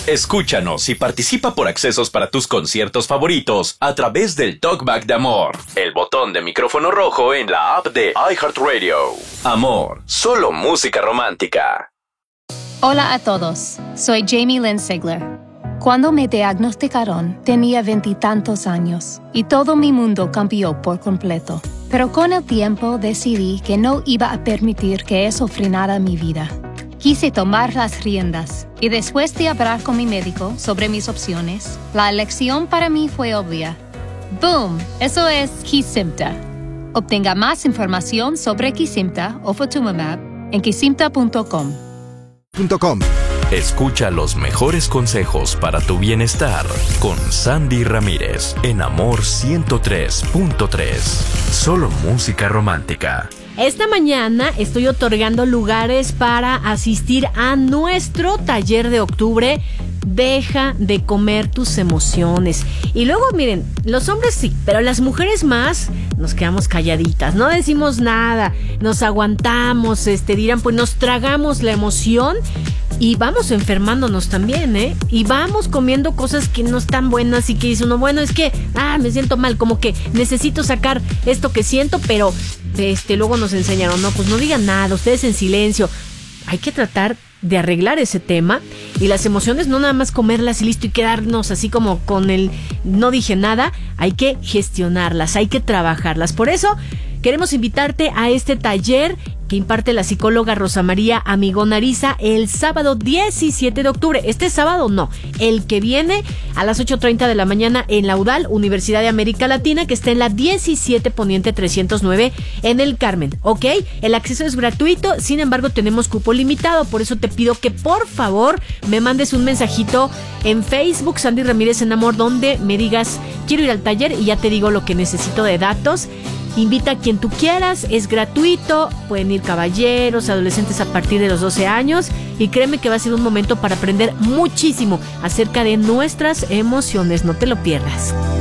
Escúchanos y participa por accesos para tus conciertos favoritos a través del Talkback de Amor, el botón de micrófono rojo en la app de iHeartRadio. Amor, solo música romántica. Hola a todos, soy Jamie Lynn Sigler. Cuando me diagnosticaron, tenía 20 y tantos años y todo mi mundo cambió por completo. Pero con el tiempo decidí que no iba a permitir que eso frenara mi vida. Quise tomar las riendas y después de hablar con mi médico sobre mis opciones, la elección para mí fue obvia. ¡Boom! Eso es Kesimpta. Obtenga más información sobre Kesimpta o Ofatumumab en kesimpta.com. Escucha los mejores consejos para tu bienestar con Sandy Ramírez en Amor 103.3. Solo música romántica. Esta mañana estoy otorgando lugares para asistir a nuestro taller de octubre. Deja de comer tus emociones. Y luego, miren, los hombres sí, pero las mujeres más nos quedamos calladitas, no decimos nada, nos aguantamos, dirán, pues nos tragamos la emoción y vamos enfermándonos también, y vamos comiendo cosas que no están buenas y que dice uno, bueno, es que, me siento mal, como que necesito sacar esto que siento, pero luego nos enseñaron, no, pues no digan nada, ustedes en silencio. Hay que tratar de arreglar ese tema y las emociones no nada más comerlas y listo y quedarnos así como con el no dije nada, hay que gestionarlas, hay que trabajarlas. Por eso queremos invitarte a este taller que imparte la psicóloga Rosa María Amigón Ariza el sábado 17 de octubre. Este sábado no, el que viene a las 8:30 de la mañana en la UDAL, Universidad de América Latina, que está en la 17 Poniente 309 en el Carmen, ¿ok? El acceso es gratuito, sin embargo tenemos cupo limitado, por eso te pido que por favor me mandes un mensajito en Facebook, Sandy Ramírez en Amor, donde me digas, quiero ir al taller y ya te digo lo que necesito de datos. Invita a quien tú quieras, es gratuito, pueden ir caballeros, adolescentes a partir de los 12 años y créeme que va a ser un momento para aprender muchísimo acerca de nuestras emociones, no te lo pierdas.